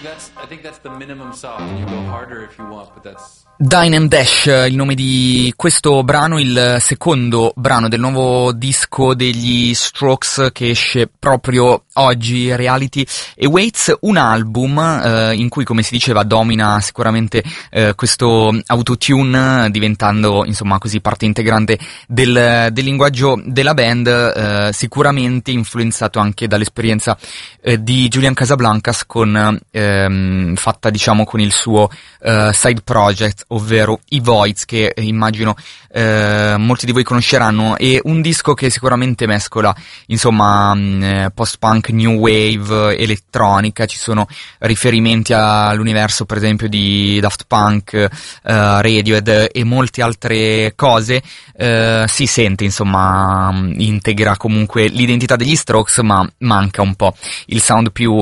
think that's the minimum soft. You go harder if you want, but that's Dine and Dash, il nome di questo brano, il secondo brano del nuovo disco degli Strokes che esce proprio oggi, Reality Awaits, un album in cui, come si diceva, domina sicuramente questo autotune, diventando insomma così parte integrante del linguaggio della band, sicuramente influenzato anche dall'esperienza di Julian Casablancas fatta diciamo con il suo side project, ovvero i Voids, che immagino molti di voi conosceranno. È un disco che sicuramente mescola insomma post-punk, new wave, elettronica, ci sono riferimenti all'universo per esempio di Daft Punk, Radiohead e molte altre cose. Si sente insomma integra comunque l'identità degli Strokes, ma manca un po' il sound più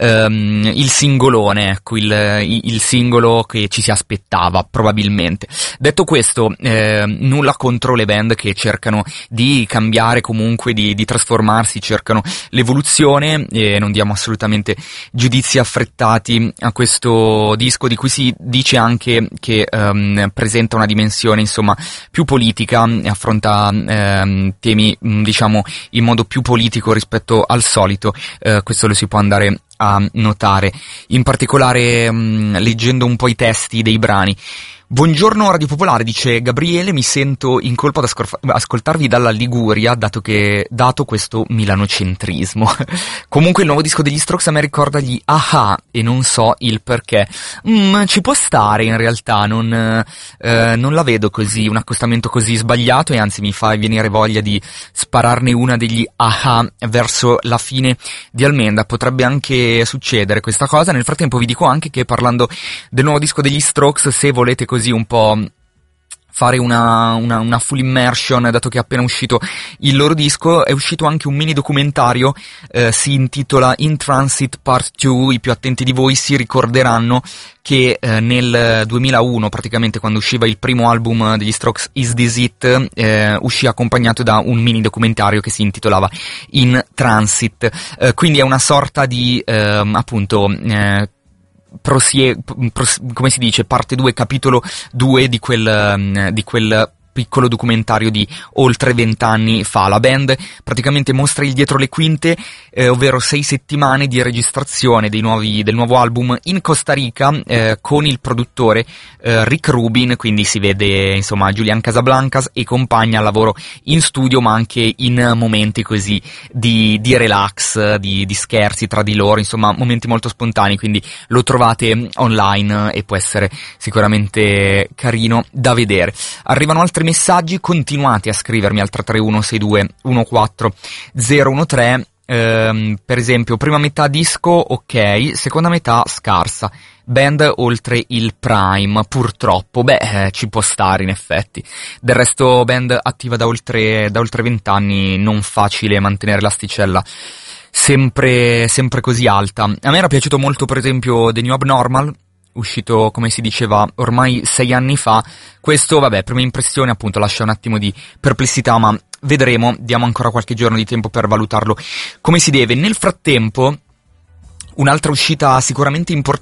il singolone, ecco, il singolo che ci si aspettava probabilmente. Detto questo, nulla contro le band che cercano di cambiare, comunque di trasformarsi, cercano l'evoluzione, e non diamo assolutamente giudizi affrettati a questo disco, di cui si dice anche che presenta una dimensione insomma più politica, affronta temi diciamo in modo più politico rispetto al solito. Questo lo si può andare a notare, in particolare leggendo un po' i testi dei brani. Buongiorno Radio Popolare, dice Gabriele, mi sento in colpa ad ascoltarvi dalla Liguria, dato questo milanocentrismo. Comunque il nuovo disco degli Strokes a me ricorda gli Aha, e non so il perché. Ci può stare in realtà, non la vedo così, un accostamento così sbagliato, e anzi mi fa venire voglia di spararne una degli Aha verso la fine di Almenda. Potrebbe anche succedere questa cosa. Nel frattempo vi dico anche che, parlando del nuovo disco degli Strokes, se volete così un po' fare una full immersion, dato che è appena uscito il loro disco, è uscito anche un mini documentario, si intitola In Transit Part 2, i più attenti di voi si ricorderanno che nel 2001, praticamente quando usciva il primo album degli Strokes, Is This It, uscì accompagnato da un mini documentario che si intitolava In Transit, quindi è una sorta di appunto come si dice, parte 2, capitolo 2 di quel piccolo documentario di oltre 20 anni fa. La band praticamente mostra il dietro le quinte, ovvero 6 settimane di registrazione del nuovo album in Costa Rica, con il produttore Rick Rubin, quindi si vede insomma Julian Casablancas e compagni al lavoro in studio, ma anche in momenti così di relax, di scherzi tra di loro, insomma momenti molto spontanei, quindi lo trovate online e può essere sicuramente carino da vedere. Arrivano altri messaggi, continuate a scrivermi al 331 62 14 013. Per esempio, prima metà disco ok, seconda metà scarsa, band oltre il prime, purtroppo. Ci può stare in effetti. Del resto band attiva da oltre 20 anni, non facile mantenere l'asticella sempre così alta. A me era piaciuto molto per esempio The New Abnormal, uscito, come si diceva, ormai 6 anni fa. Questo, prima impressione appunto lascia un attimo di perplessità, ma vedremo, diamo ancora qualche giorno di tempo per valutarlo come si deve. Nel frattempo, un'altra uscita sicuramente importante